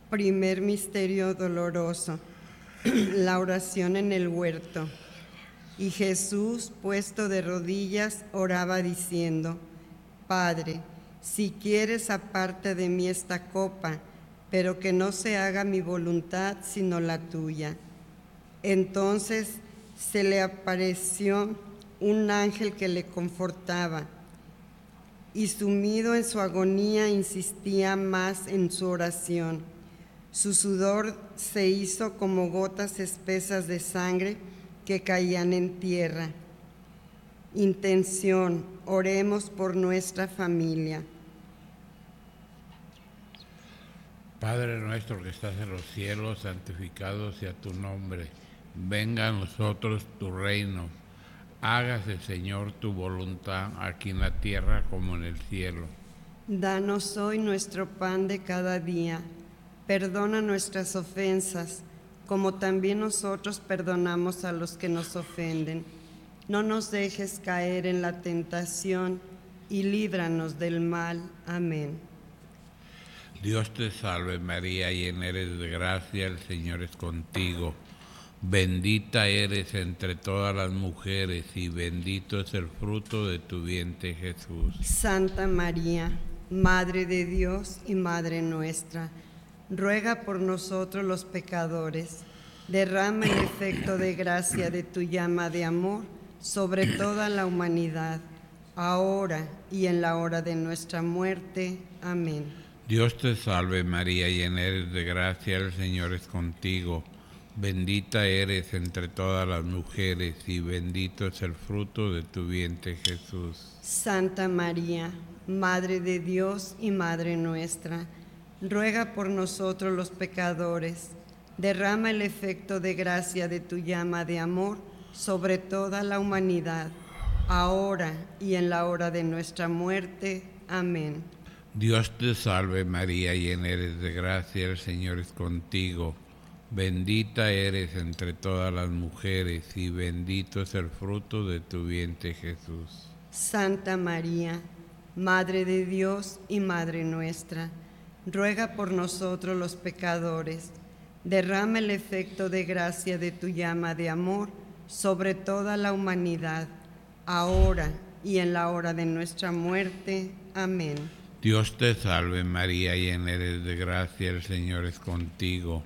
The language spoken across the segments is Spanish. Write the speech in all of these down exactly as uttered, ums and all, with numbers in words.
Primer misterio doloroso, la oración en el huerto. Y Jesús, puesto de rodillas, oraba diciendo: Padre, si quieres, aparte de mí esta copa, pero que no se haga mi voluntad sino la tuya. Entonces se le apareció un ángel que le confortaba, y sumido en su agonía insistía más en su oración. Su sudor se hizo como gotas espesas de sangre que caían en tierra. Intención: oremos por nuestra familia. Padre nuestro que estás en los cielos, santificado sea tu nombre. Venga a nosotros tu reino. Hágase, Señor, tu voluntad, aquí en la tierra como en el cielo. Danos hoy nuestro pan de cada día. Perdona nuestras ofensas, como también nosotros perdonamos a los que nos ofenden. No nos dejes caer en la tentación, y líbranos del mal. Amén. Dios te salve María, llena eres de gracia, el Señor es contigo. Bendita eres entre todas las mujeres, y bendito es el fruto de tu vientre, Jesús. Santa María, Madre de Dios y Madre nuestra, ruega por nosotros los pecadores. Derrama el efecto de gracia de tu llama de amor sobre toda la humanidad, ahora y en la hora de nuestra muerte. Amén. Dios te salve María, llena eres de gracia, el Señor es contigo. Bendita eres entre todas las mujeres, y bendito es el fruto de tu vientre, Jesús. Santa María, Madre de Dios y Madre nuestra, ruega por nosotros los pecadores. Derrama el efecto de gracia de tu llama de amor sobre toda la humanidad, ahora y en la hora de nuestra muerte. Amén. Dios te salve María, llena eres de gracia, el Señor es contigo. Bendita eres entre todas las mujeres, y bendito es el fruto de tu vientre, Jesús. Santa María, Madre de Dios y Madre nuestra, ruega por nosotros los pecadores. Derrama el efecto de gracia de tu llama de amor sobre toda la humanidad, ahora y en la hora de nuestra muerte. Amén. Dios te salve María, llena eres de gracia, el Señor es contigo.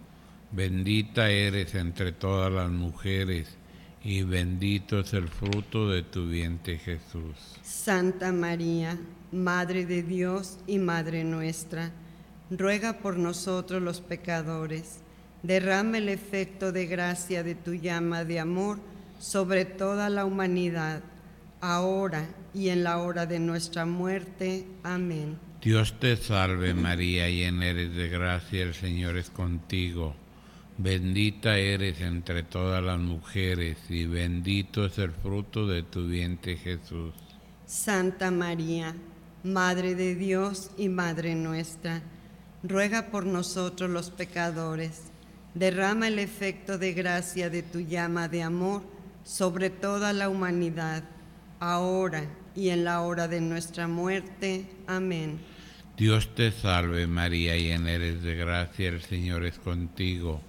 Bendita eres entre todas las mujeres, y bendito es el fruto de tu vientre, Jesús. Santa María, Madre de Dios y Madre nuestra, ruega por nosotros los pecadores. Derrama el efecto de gracia de tu llama de amor sobre toda la humanidad, ahora y en la hora de nuestra muerte. Amén. Dios te salve María, llena eres de gracia, el Señor es contigo. Bendita eres entre todas las mujeres, y bendito es el fruto de tu vientre, Jesús. Santa María, Madre de Dios y Madre nuestra, ruega por nosotros los pecadores. Derrama el efecto de gracia de tu llama de amor sobre toda la humanidad, ahora y en la hora de nuestra muerte. Amén. Dios te salve María, llena eres de gracia, el Señor es contigo.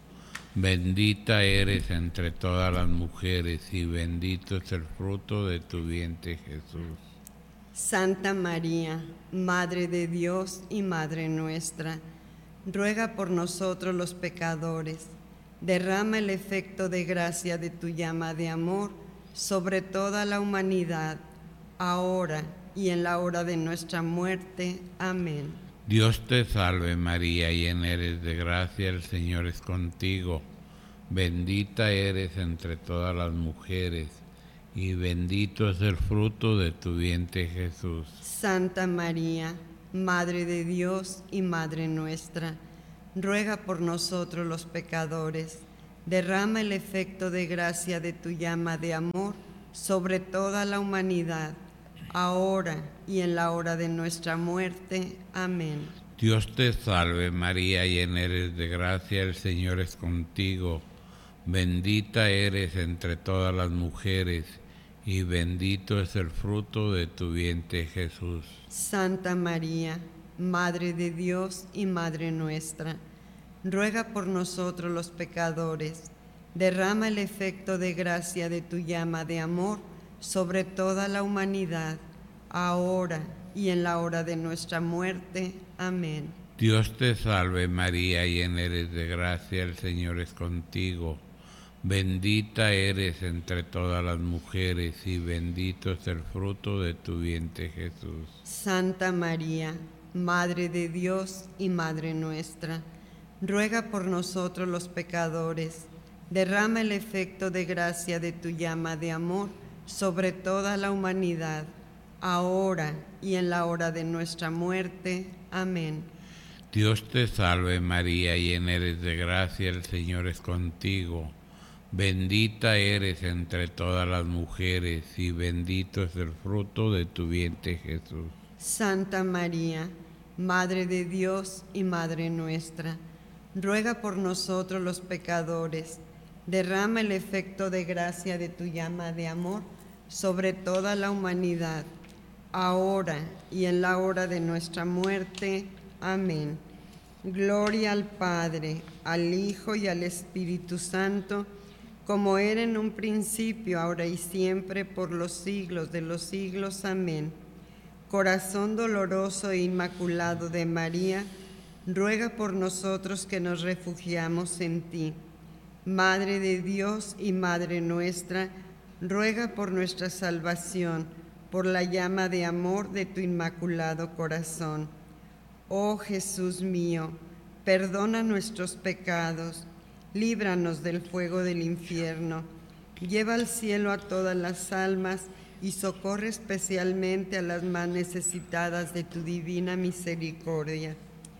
Bendita eres entre todas las mujeres, y bendito es el fruto de tu vientre, Jesús. Santa María, Madre de Dios y Madre nuestra, ruega por nosotros los pecadores. Derrama el efecto de gracia de tu llama de amor sobre toda la humanidad, ahora y en la hora de nuestra muerte. Amén. Dios te salve María, llena eres de gracia, el Señor es contigo. Bendita eres entre todas las mujeres, y bendito es el fruto de tu vientre, Jesús. Santa María, Madre de Dios y Madre nuestra, ruega por nosotros los pecadores. Derrama el efecto de gracia de tu llama de amor sobre toda la humanidad, ahora y en la hora de nuestra muerte. Amén. Dios te salve María, llena eres de gracia, el Señor es contigo. Bendita eres entre todas las mujeres, y bendito es el fruto de tu vientre, Jesús. Santa María, Madre de Dios y Madre nuestra, ruega por nosotros los pecadores. Derrama el efecto de gracia de tu llama de amor sobre toda la humanidad, ahora y en la hora de nuestra muerte. Amén. Dios te salve María, llena eres de gracia, el Señor es contigo. Bendita eres entre todas las mujeres y bendito es el fruto de tu vientre Jesús. Santa María, Madre de Dios y Madre nuestra, ruega por nosotros los pecadores. Derrama el efecto de gracia de tu llama de amor sobre toda la humanidad, ahora y en la hora de nuestra muerte. Amén. Dios te salve María, llena eres de gracia, el Señor es contigo. Bendita eres entre todas las mujeres y bendito es el fruto de tu vientre Jesús. Santa María, Madre de Dios y Madre nuestra, ruega por nosotros los pecadores. Derrama el efecto de gracia de tu llama de amor sobre toda la humanidad, ahora y en la hora de nuestra muerte. Amén. Gloria al Padre, al Hijo y al Espíritu Santo, como era en un principio, ahora y siempre, por los siglos de los siglos. Amén. Corazón doloroso e inmaculado de María, ruega por nosotros que nos refugiamos en ti. Madre de Dios y Madre nuestra, ruega por nuestra salvación, por la llama de amor de tu inmaculado corazón. Oh Jesús mío, perdona nuestros pecados, líbranos del fuego del infierno, lleva al cielo a todas las almas y socorre especialmente a las más necesitadas de tu divina misericordia.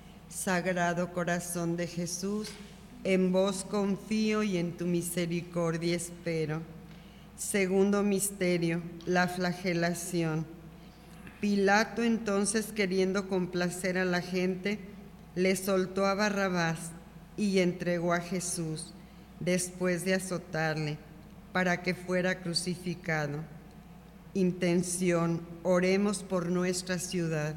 Sagrado Corazón de Jesús, en vos confío y en tu misericordia espero. Segundo misterio, la flagelación. Pilato entonces, queriendo complacer a la gente, le soltó a Barrabás y entregó a Jesús, después de azotarle, para que fuera crucificado. Intención, oremos por nuestra ciudad.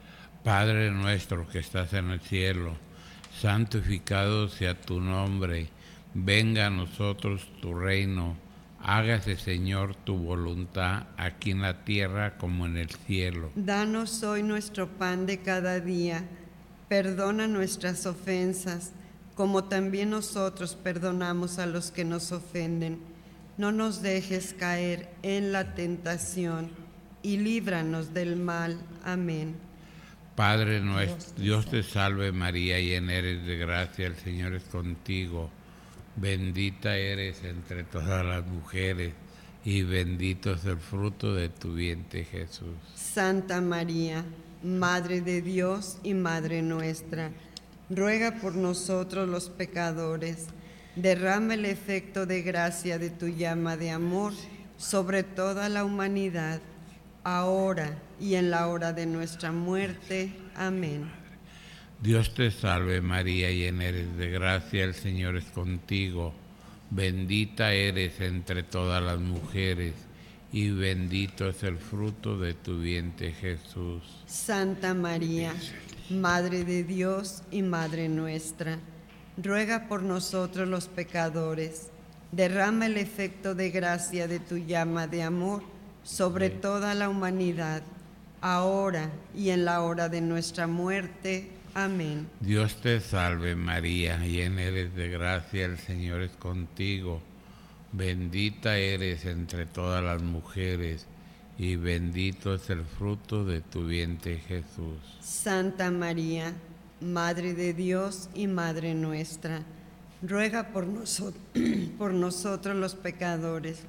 Padre nuestro que estás en el cielo, santificado sea tu nombre, venga a nosotros tu reino, hágase Señor tu voluntad, aquí en la tierra como en el cielo. Danos hoy nuestro pan de cada día, perdona nuestras ofensas, como también nosotros perdonamos a los que nos ofenden. No nos dejes caer en la tentación y líbranos del mal. Amén. Padre nuestro, Dios te salve María, llena eres de gracia, el Señor es contigo. Bendita eres entre todas las mujeres y bendito es el fruto de tu vientre Jesús. Santa María, Madre de Dios y Madre nuestra, ruega por nosotros los pecadores. Derrama el efecto de gracia de tu llama de amor sobre toda la humanidad, ahora y en la hora de nuestra muerte. Amén. Dios te salve María, llena eres de gracia, el Señor es contigo. Bendita eres entre todas las mujeres y bendito es el fruto de tu vientre Jesús. Santa María, Madre de Dios y Madre nuestra, ruega por nosotros los pecadores. Derrama el efecto de gracia de tu llama de amor sobre toda la humanidad, ahora y en la hora de nuestra muerte. Amén. Dios te salve María, llena eres de gracia, el Señor es contigo. Bendita eres entre todas las mujeres y bendito es el fruto de tu vientre Jesús. Santa María, Madre de Dios y Madre nuestra, ruega por, noso- por nosotros los pecadores.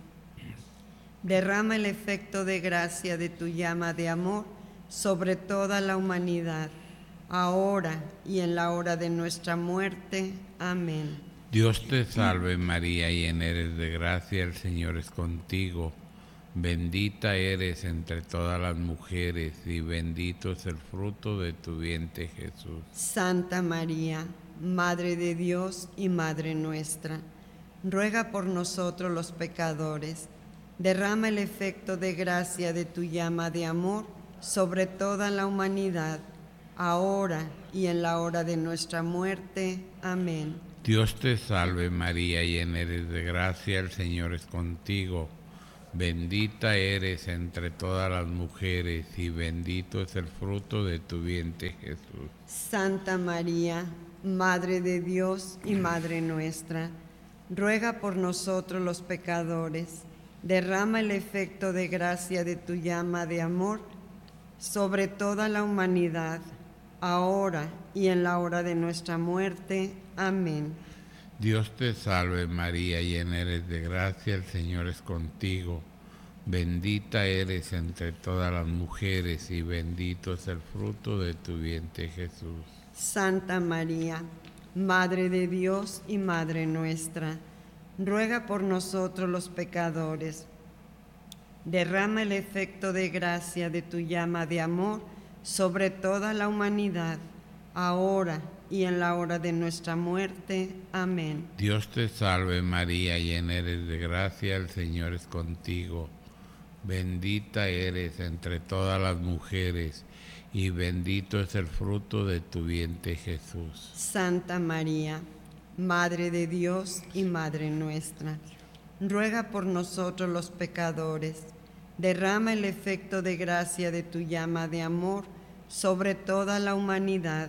Derrama el efecto de gracia de tu llama de amor sobre toda la humanidad, ahora y en la hora de nuestra muerte. Amén. Dios te salve María, llena eres de gracia, el Señor es contigo. Bendita eres entre todas las mujeres y bendito es el fruto de tu vientre Jesús. Santa María, Madre de Dios y Madre nuestra, ruega por nosotros los pecadores. Derrama el efecto de gracia de tu llama de amor sobre toda la humanidad, ahora y en la hora de nuestra muerte. Amén. Dios te salve María, llena eres de gracia, el Señor es contigo. Bendita eres entre todas las mujeres y bendito es el fruto de tu vientre, Jesús. Santa María, Madre de Dios y Madre nuestra, ruega por nosotros los pecadores, derrama el efecto de gracia de tu llama de amor sobre toda la humanidad, ahora y en la hora de nuestra muerte. Amén. Dios te salve María, llena eres de gracia, el Señor es contigo. Bendita eres entre todas las mujeres y bendito es el fruto de tu vientre, Jesús. Santa María, Madre de Dios y Madre nuestra, ruega por nosotros los pecadores. Derrama el efecto de gracia de tu llama de amor sobre toda la humanidad, ahora y en la hora de nuestra muerte. Amén. Dios te salve María, llena eres de gracia, el Señor es contigo. Bendita eres entre todas las mujeres y bendito es el fruto de tu vientre, Jesús. Santa María, Madre de Dios y Madre nuestra, ruega por nosotros los pecadores. Derrama el efecto de gracia de tu llama de amor sobre toda la humanidad,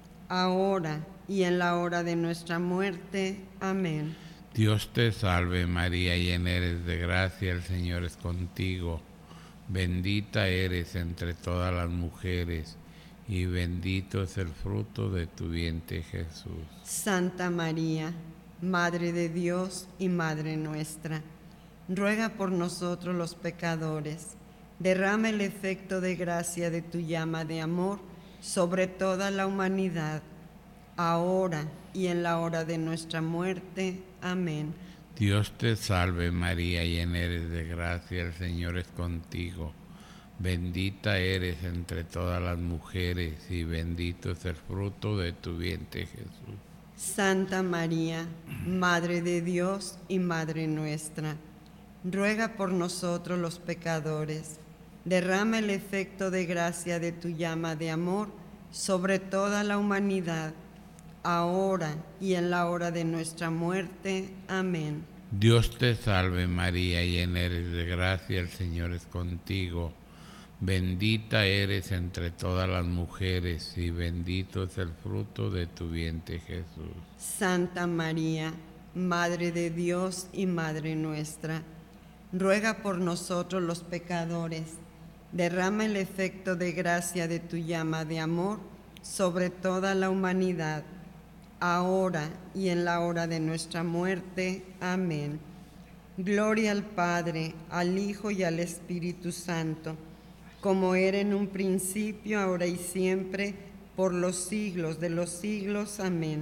ahora y en la hora de nuestra muerte. Amén. Dios te salve María, llena eres de gracia, el Señor es contigo. Bendita eres entre todas las mujeres y bendito es el fruto de tu vientre, Jesús. Santa María, Madre de Dios y Madre nuestra, ruega por nosotros los pecadores. Derrama el efecto de gracia de tu llama de amor sobre toda la humanidad, ahora y en la hora de nuestra muerte. Amén. Dios te salve María, llena eres de gracia, el Señor es contigo. Bendita eres entre todas las mujeres y bendito es el fruto de tu vientre, Jesús. Santa María, Madre de Dios y Madre nuestra, ruega por nosotros los pecadores. Derrama el efecto de gracia de tu llama de amor sobre toda la humanidad, ahora y en la hora de nuestra muerte. Amén. Dios te salve María, llena eres de gracia, el Señor es contigo. Bendita eres entre todas las mujeres y bendito es el fruto de tu vientre, Jesús. Santa María, Madre de Dios y Madre nuestra, ruega por nosotros los pecadores. Derrama el efecto de gracia de tu llama de amor sobre toda la humanidad, ahora y en la hora de nuestra muerte. Amén. Gloria al Padre, al Hijo y al Espíritu Santo, como era en un principio, ahora y siempre, por los siglos de los siglos. Amén.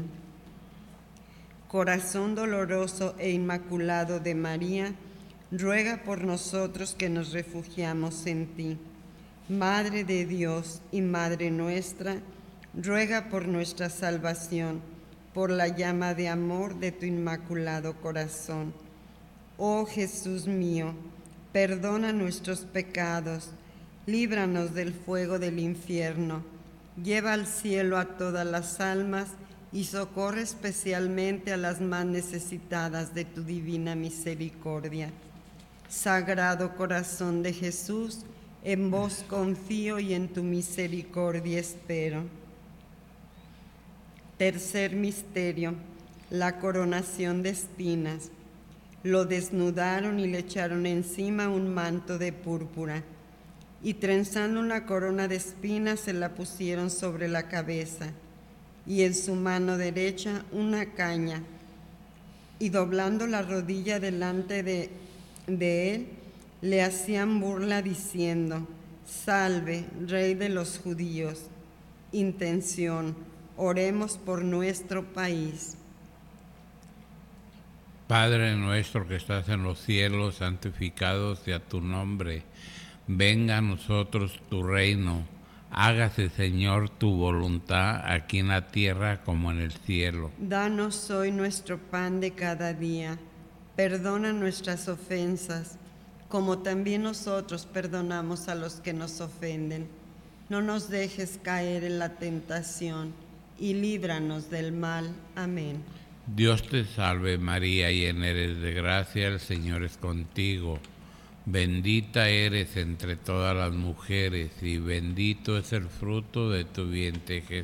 Corazón doloroso e inmaculado de María, ruega por nosotros que nos refugiamos en ti. Madre de Dios y Madre nuestra, ruega por nuestra salvación, por la llama de amor de tu inmaculado corazón. Oh Jesús mío, perdona nuestros pecados, líbranos del fuego del infierno, lleva al cielo a todas las almas y socorre especialmente a las más necesitadas de tu divina misericordia. Sagrado corazón de Jesús, en vos confío y en tu misericordia espero. Tercer misterio, la coronación de espinas. Lo desnudaron y le echaron encima un manto de púrpura, y trenzando una corona de espinas se la pusieron sobre la cabeza, y en su mano derecha una caña, y doblando la rodilla delante de, de él, le hacían burla diciendo: Salve, Rey de los judíos. Intención: oremos por nuestro país. Padre nuestro que estás en los cielos, santificado sea tu nombre. Venga a nosotros tu reino. Hágase, Señor, tu voluntad aquí en la tierra como en el cielo. Danos hoy nuestro pan de cada día. Perdona nuestras ofensas, como también nosotros perdonamos a los que nos ofenden. No nos dejes caer en la tentación, y líbranos del mal. Amén. Dios te salve María, llena eres de gracia, el Señor es contigo. Bendita eres entre todas las mujeres, y bendito es el fruto de tu vientre Jesús.